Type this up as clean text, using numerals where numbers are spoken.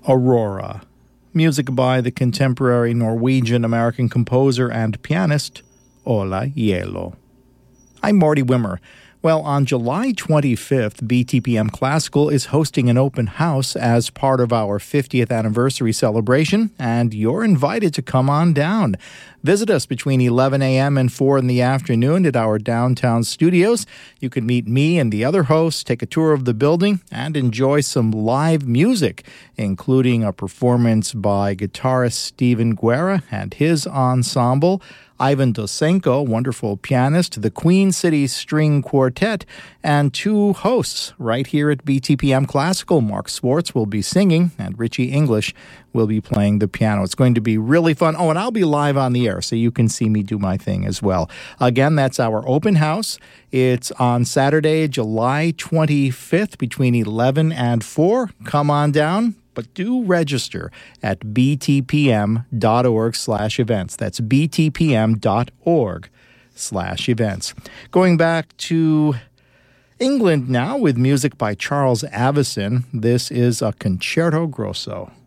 Aurora. Music by the contemporary Norwegian-American composer and pianist Ola Hielo. I'm Marty Wimmer. Well, on July 25th, BTPM Classical is hosting an open house as part of our 50th anniversary celebration, and you're invited to come on down. Visit us between 11 a.m. and 4 in the afternoon at our downtown studios. You can meet me and the other hosts, take a tour of the building, and enjoy some live music, including a performance by guitarist Steven Guerra and his ensemble, Ivan Dosenko, wonderful pianist, the Queen City String Quartet, and two hosts right here at BTPM Classical. Mark Swartz will be singing, and Richie English will be playing the piano. It's going to be really fun. Oh, and I'll be live on the air, so you can see me do my thing as well. Again, that's our open house. It's on Saturday, July 25th, between 11 and 4. Come on down. But do register at btpm.org/events. That's btpm.org/events. Going back to England now with music by Charles Avison. This is a Concerto Grosso.